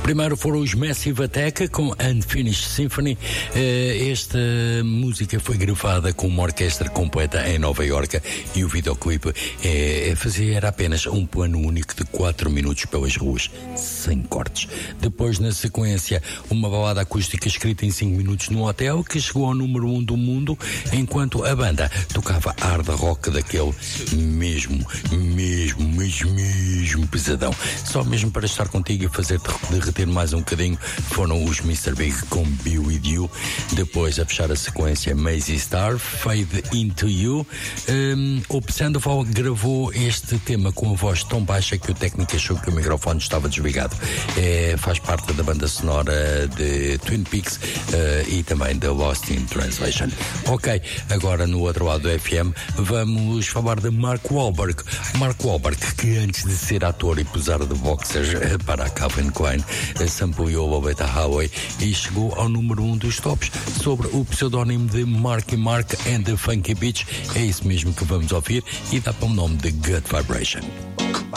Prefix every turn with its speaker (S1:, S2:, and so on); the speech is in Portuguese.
S1: Primeiro foram os Massive Attack com Unfinished Symphony. Esta música foi gravada com uma orquestra completa em Nova Iorque e o videoclipe era apenas um plano único de 4 minutos pelas ruas, sem cortes. Depois, na sequência, uma balada acústica escrita em 5 minutos num hotel que chegou ao número 1 do mundo, enquanto a banda tocava hard rock daquele mesmo pesadão. Só mesmo para estar contigo e fazer-te derreter mais um bocadinho foram os Mr. Big com Be With You. Depois, a fechar a sequência, Maisie Star, Fade Into You. O Sandoval gravou este tema com a voz tão baixa que o técnico achou que o microfone estava desligado. Faz parte da banda sonora de Twin Peaks e também da Lost in Translation. Ok, agora no outro lado do FM vamos falar de Mark Wahlberg. Mark Wahlberg, que antes de ser ator e posar de boxers para a Calvin Klein, sampleou Lolita Highway e chegou ao número 1 dos tops sobre o pseudónimo de Marky Mark and the Funky Beach. É isso mesmo que vamos ouvir e dá para o nome de Good Vibration.